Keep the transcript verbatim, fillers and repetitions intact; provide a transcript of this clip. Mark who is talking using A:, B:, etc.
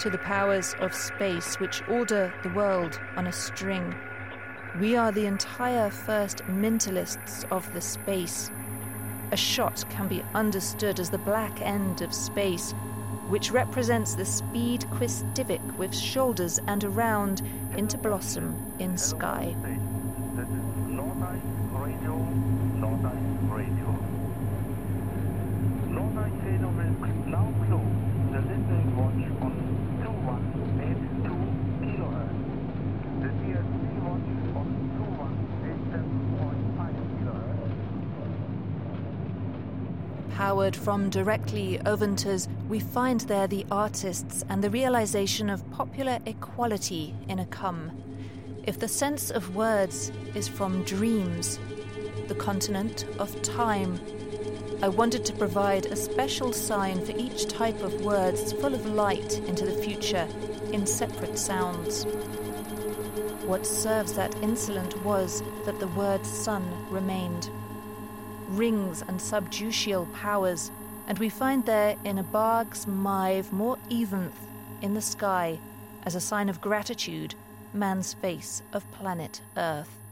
A: to the powers of space which order the world on a string. We are the entire first mentalists of the space. A shot can be understood as the black end of space, which represents the speed Quistivik with shoulders and around into blossom in sky.
B: This is Nordic Radio, Nordic Radio. Nordic Radio will now close the listening watch on two one eight two kilohertz. The D S C watch on two one eight seven point five kilohertz.
A: Powered from directly Oventers, we find there the artists and the realization of popular equality in a come. If the sense of words is from dreams, the continent of time, I wanted to provide a special sign for each type of words full of light into the future in separate sounds. What serves that insolent was that the word sun remained. Rings and subducial powers, and we find there in a barg's mive more eventh in the sky as a sign of gratitude man's face of planet Earth.